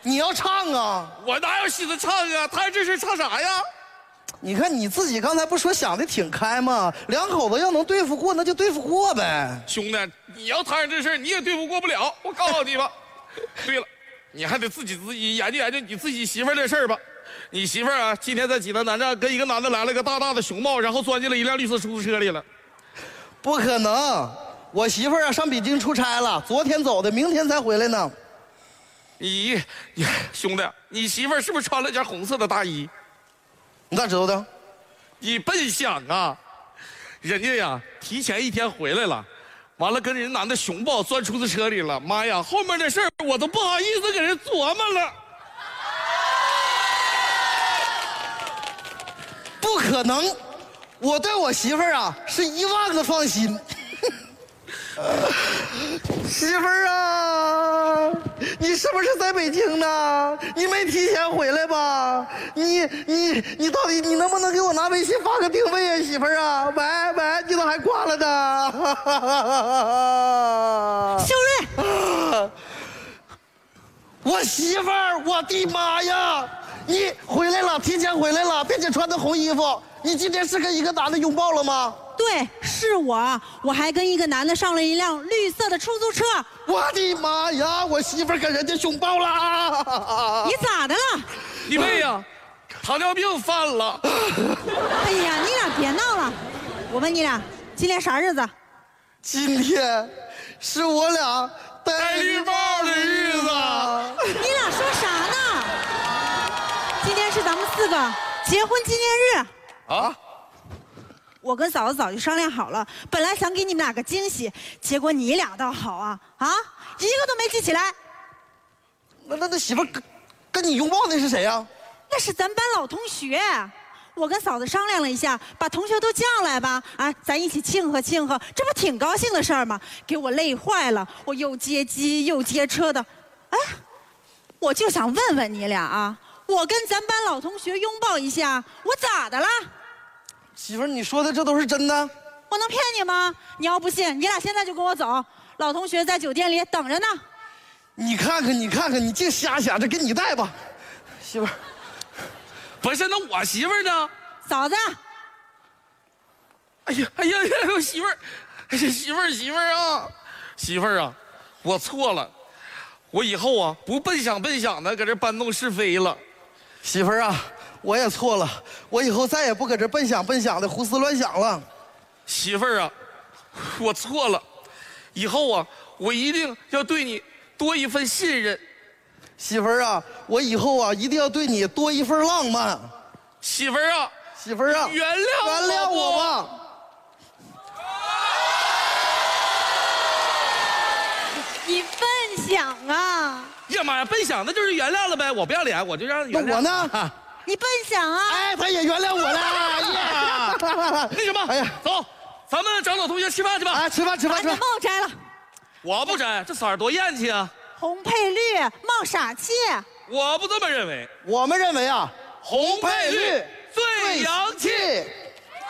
你要唱啊！ 我哪有心思唱啊？谈这事唱啥呀？ 你看你自己刚才不说想的挺开吗？两口子要能对付过，那就对付过呗。 兄弟，你要谈这事你也对付过不了。我告诉你吧。对了，你还得自己研究研究你自己媳妇儿的事儿吧。你媳妇儿啊，今天在济南南站跟一个男的来了个大大的熊猫，然后钻进了一辆绿色出租车里了。 不可能，我媳妇儿啊上北京出差了，昨天走的，明天才回来呢。 咦，兄弟，你媳妇儿是不是穿了件红色的大衣？ 你咋知道的？ 你笨想啊！人家呀提前1天回来了，完了跟人男的熊抱钻出租车里了。妈呀，后面的事儿我都不好意思给人琢磨了。 不可能，我对我媳妇儿啊是10000个放心。媳妇儿啊，你是不是在北京呢？你没提前回来吧？你到底你能不能给我拿微信发个定位啊，媳妇儿啊？喂，你咋还挂了呢？ 秀瑞， 我媳妇儿，我的妈呀！你回来了，提前回来了，并且穿的红衣服。你今天是跟一个男的拥抱了吗？ 对，是我还跟一个男的上了一辆绿色的出租车。 我的妈呀！我媳妇儿跟人家拥抱了。 你咋的了？ 你妹呀，糖尿病犯了。 哎呀，你俩别闹了。我问你俩，今天啥日子？ 今天是我俩戴绿帽的日子。 你俩说啥呢？今天是咱们4个结婚纪念日啊！ 我跟嫂子早就商量好了，本来想给你们俩个惊喜，结果你俩倒好啊，一个都没记起来。 那媳妇跟你拥抱那是谁呀？ 那是咱班老同学。我跟嫂子商量了一下，把同学都叫来吧，咱一起庆贺庆贺，这不挺高兴的事儿吗？给我累坏了，我又接机又接车的。我就想问问你俩啊，我跟咱班老同学拥抱一下，我咋的了？ 媳妇儿，你说的这都是真的？ 我能骗你吗？你要不信，你俩现在就跟我走，老同学在酒店里等着呢。 你看看，你净瞎想着，给你带吧，媳妇儿。 不是，那我媳妇儿呢？ 嫂子。 哎呀，我媳妇儿，哎呀，媳妇儿啊，我错了，我以后啊不笨想的搁这搬弄是非了。 媳妇儿啊，我也错了，我以后再也不搁这笨想的胡思乱想了。 媳妇儿啊，我错了，以后啊我一定要对你多一份信任。 媳妇儿啊，我以后啊一定要对你多一份浪漫。 媳妇儿啊，原谅我吧。 你笨想啊！ 呀妈呀，笨想那就是原谅了呗，我不要脸，我就让原谅。 那我呢？ 你笨想啊！ 哎，他也原谅我了。 那什么，哎呀，走，咱们找老同学吃饭去吧。 吃饭。 把你的帽摘了。 我不摘，这色儿多艳气啊！ 红配绿，帽傻气。 我不这么认为， 我们认为啊， 红配绿最洋气。